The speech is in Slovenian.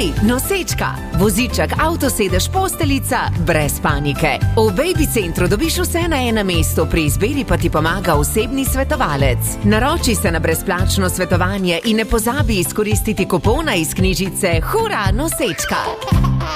Nosečka. Voziček, avtosedež, posteljica, brez panike. V Baby centru dobiš vse na enem mestu, pri izbiri pa ti pomaga osebni svetovalec. Naroči se na brezplačno svetovanje in ne pozabi izkoristiti kupona iz knjižice Hura, nosečka.